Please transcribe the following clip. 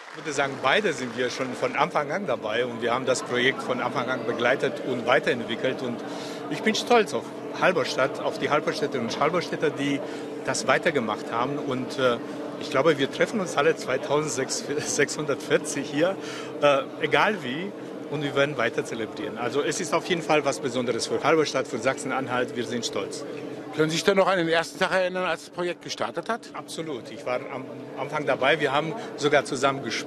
Ich würde sagen, beide sind wir schon von Anfang an dabei und wir haben das Projekt von Anfang an begleitet und weiterentwickelt. Und ich bin stolz auf Halberstadt, auf die Halberstädter und Halberstädter, die das weitergemacht haben. Und ich glaube, wir treffen uns alle 2640 hier, egal wie, und wir werden weiter zelebrieren. Also es ist auf jeden Fall was Besonderes für Halberstadt, für Sachsen-Anhalt. Wir sind stolz. Können Sie sich denn noch an den ersten Tag erinnern, als das Projekt gestartet hat? Absolut. Ich war am Anfang dabei. Wir haben sogar zusammen gespielt.